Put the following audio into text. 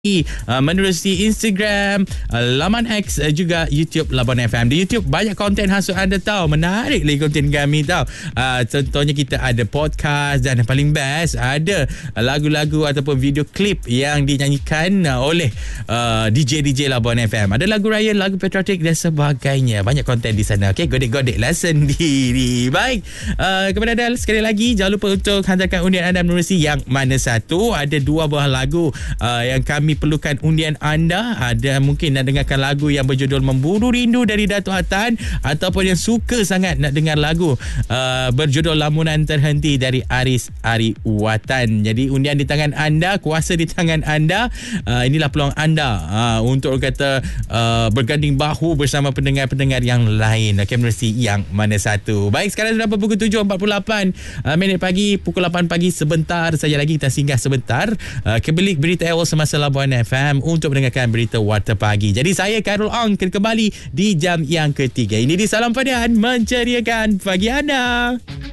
menerusi Instagram, laman X, juga YouTube Labuan FM. Di YouTube banyak konten khas anda tahu. Menarik lagi konten kami tahu. Contohnya kita ada podcast dan yang paling best ada lagu-lagu ataupun video klip yang dinyanyikan oleh DJ Labuan FM. Ada lagu raya, lagu patriotik dan sebagainya. Banyak konten di sana. Okey, godek-godeklah sendiri. Baik, kepada anda sekali lagi jangan lupa untuk hantarkan undian anda menerusi yang mana satu. Ada 2 buah lagu yang kami perlukan undian anda. Ada mungkin nak dengarkan lagu yang berjudul Memburu Rindu dari Datuk Atan, ataupun yang suka sangat nak dengar lagu berjudul Lamunan Terhenti dari Aris Ariwatan. Jadi undian di tangan anda, kuasa di tangan anda. Inilah peluang anda untuk kata berganding bahu bersama pendengar-pendengar yang lain. Okey, menerusi yang mana satu. Baik, sekarang sudah pukul 7.48 minit pagi, pukul 8 pagi sebentar saja lagi kita singgah sebentar ke bilik berita awal semasa Labuan FM untuk mendengarkan berita Warta Pagi. Jadi saya Khairul Ong kembali di jam yang ketiga. Ini di Salam Padian menceriakan pagi anda.